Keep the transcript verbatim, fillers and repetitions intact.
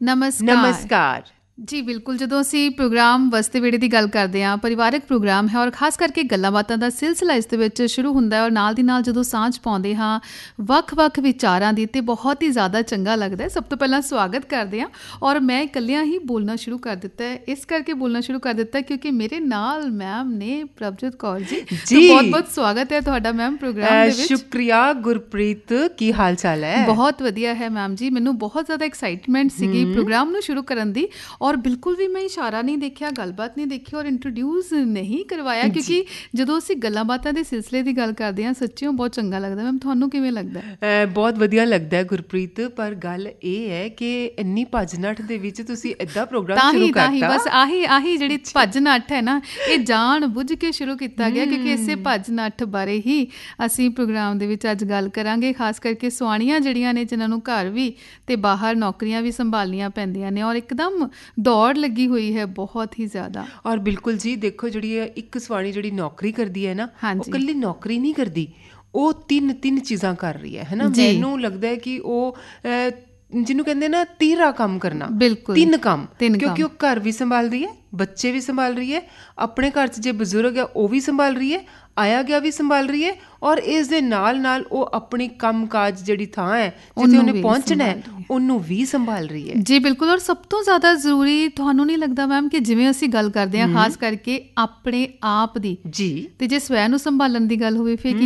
ਨਮਸਕਾਰ। ਨਮਸਕਾਰ ਜੀ ਬਿਲਕੁਲ, ਜਦੋਂ ਅਸੀਂ ਪ੍ਰੋਗਰਾਮ ਵਸਤੇ ਵੇੜੇ ਦੀ ਗੱਲ ਕਰਦੇ ਹਾਂ, ਪਰਿਵਾਰਕ ਪ੍ਰੋਗਰਾਮ ਹੈ ਔਰ ਖਾਸ ਕਰਕੇ ਗੱਲਾਂ ਬਾਤਾਂ ਦਾ ਸਿਲਸਿਲਾ ਇਸ ਦੇ ਵਿੱਚ ਸ਼ੁਰੂ ਹੁੰਦਾ ਹੈ ਔਰ ਨਾਲ ਦੀ ਨਾਲ ਜਦੋਂ ਸਾਂਝ ਪਾਉਂਦੇ ਹਾਂ ਵੱਖ-ਵੱਖ ਵਿਚਾਰਾਂ ਦੀ ਤੇ ਬਹੁਤ ਹੀ ਜ਼ਿਆਦਾ ਚੰਗਾ ਲੱਗਦਾ ਹੈ। ਸਭ ਤੋਂ ਪਹਿਲਾਂ ਸਵਾਗਤ ਕਰਦੇ ਹਾਂ ਔਰ ਮੈਂ ਇਕੱਲਿਆਂ ਹੀ ਬੋਲਣਾ ਸ਼ੁਰੂ ਕਰ ਦਿੱਤਾ ਹੈ। ਇਸ ਕਰਕੇ ਬੋਲਣਾ ਸ਼ੁਰੂ ਕਰ ਦਿੱਤਾ ਕਿਉਂਕਿ ਮੇਰੇ ਨਾਲ ਮੈਮ ਨੇ ਪ੍ਰਭਜੋਤ ਕੌਰ ਜੀ। ਜੀ ਬਹੁਤ-ਬਹੁਤ ਸਵਾਗਤ ਹੈ ਤੁਹਾਡਾ ਮੈਮ ਪ੍ਰੋਗਰਾਮ ਦੇ ਵਿੱਚ। ਸ਼ੁਕਰੀਆ ਗੁਰਪ੍ਰੀਤ, ਕੀ ਹਾਲ ਚਾਲ ਹੈ? ਬਹੁਤ ਵਧੀਆ ਹੈ ਮੈਮ ਜੀ। ਮੈਨੂੰ ਬਹੁਤ ਜ਼ਿਆਦਾ ਐਕਸਾਈਟਮੈਂਟ ਸੀਗੀ ਪ੍ਰੋਗਰਾਮ ਨੂੰ ਸ਼ੁਰੂ ਕਰਨ ਦੀ ਔਰ ਬਿਲਕੁਲ ਵੀ ਮੈਂ ਇਸ਼ਾਰਾ ਨਹੀਂ ਦੇਖਿਆ, ਗੱਲਬਾਤ ਨਹੀਂ ਦੇਖੀ ਔਰ ਇੰਟਰੋਡਿਊਸ ਨਹੀਂ ਕਰਵਾਇਆ ਕਿਉਂਕਿ ਜਦੋਂ ਅਸੀਂ ਗੱਲਾਂ ਬਾਤਾਂ ਦੇ ਸਿਲਸਿਲੇ ਦੀ ਗੱਲ ਕਰਦੇ ਹਾਂ ਸੱਚਿਓ ਬਹੁਤ ਚੰਗਾ ਲੱਗਦਾ। ਮੈਮ ਤੁਹਾਨੂੰ ਕਿਵੇਂ ਲੱਗਦਾ? ਬਹੁਤ ਵਧੀਆ ਲੱਗਦਾ ਹੈ ਗੁਰਪ੍ਰੀਤ, ਪਰ ਗੱਲ ਇਹ ਹੈ ਕਿ ਇੰਨੀ ਭੱਜ ਨੱਠ ਦੇ ਵਿੱਚ ਤੁਸੀਂ ਇੱਦਾਂ ਪ੍ਰੋਗਰਾਮ ਸ਼ੁਰੂ ਕਰਤਾ। ਬਸ ਆਹੀ ਆਹੀ ਜਿਹੜੀ ਭੱਜ ਨੱਠ ਹੈ ਨਾ, ਇਹ ਜਾਣ ਬੁੱਝ ਕੇ ਸ਼ੁਰੂ ਕੀਤਾ ਗਿਆ ਕਿਉਂਕਿ ਇਸੇ ਭੱਜ ਨੱਠ ਬਾਰੇ ਹੀ ਅਸੀਂ ਪ੍ਰੋਗਰਾਮ ਦੇ ਵਿੱਚ ਅੱਜ ਗੱਲ ਕਰਾਂਗੇ। ਖਾਸ ਕਰਕੇ ਸੁਆਣੀਆਂ ਜਿਹੜੀਆਂ ਨੇ ਜਿਨ੍ਹਾਂ ਨੂੰ ਘਰ ਵੀ ਤੇ ਬਾਹਰ ਨੌਕਰੀਆਂ ਵੀ ਸੰਭਾਲਣੀਆਂ ਪੈਂਦੀਆਂ ਨੇ ਔਰ ਇੱਕਦਮ ਦੌੜ ਲੱਗੀ ਹੋਈ ਹੈ ਬਹੁਤ ਹੀ ਜ਼ਿਆਦਾ। ਔਰ ਬਿਲਕੁਲ ਜੀ, ਦੇਖੋ ਜਿਹੜੀ ਹੈ ਇੱਕ ਸਵਾਣੀ ਜਿਹੜੀ ਨੌਕਰੀ ਕਰਦੀ ਹੈ ਨਾ, ਉਹ ਇਕੱਲੀ ਨੌਕਰੀ ਨਹੀਂ ਕਰਦੀ, ਉਹ ਤਿੰਨ ਤਿੰਨ ਚੀਜ਼ਾਂ ਕਰ ਰਹੀ ਹੈ, ਹੈ ਨਾ। ਮੈਨੂੰ ਲੱਗਦਾ ਹੈ ਕਿ ਉਹ ਜਿਹਨੂੰ ਕਹਿੰਦੇ ਨਾ ਤੀਹਰਾ ਕੰਮ ਕਰਨਾ, ਤਿੰਨ ਕੰਮ, ਕਿਉਂਕਿ ਉਹ ਘਰ ਵੀ ਸੰਭਾਲ ਰਹੀ ਹੈ, ਬੱਚੇ ਵੀ ਸੰਭਾਲ ਰਹੀ ਹੈ, ਆਪਣੇ ਘਰ 'ਚ ਜੇ ਬਜ਼ੁਰਗ ਹੈ ਉਹ ਵੀ ਸੰਭਾਲ ਰਹੀ ਹੈ, ਆਇਆ ਗਿਆ ਵੀ ਸੰਭਾਲ ਰਹੀ ਹੈ ਔਰ ਇਸ ਦੇ ਨਾਲ ਨਾਲ ਉਹ ਆਪਣੀ ਕੰਮ ਕਾਜ ਜਿਹੜੀ ਥਾਂ ਹੈ ਜਿੱਥੇ ਉਹਨੇ ਪਹੁੰਚਣਾ ਹੈ ਉਹਨੂੰ ਵੀ ਸੰਭਾਲ ਰਹੀ ਹੈ। ਜੀ ਬਿਲਕੁਲ। ਔਰ ਸਭ ਤੋਂ ਜ਼ਿਆਦਾ ਜ਼ਰੂਰੀ ਤੁਹਾਨੂੰ ਨਹੀਂ ਲੱਗਦਾ ਮੈਮ ਕਿ ਜਿਵੇਂ ਅਸੀਂ ਗੱਲ ਕਰਦੇ ਹਾਂ ਖਾਸ ਕਰਕੇ ਆਪਣੇ ਆਪ ਦੀ, ਜੀ, ਤੇ ਜੇ ਸਵੈ ਨੂੰ ਸੰਭਾਲਣ ਦੀ ਗੱਲ ਹੋਵੇ ਫਿਰ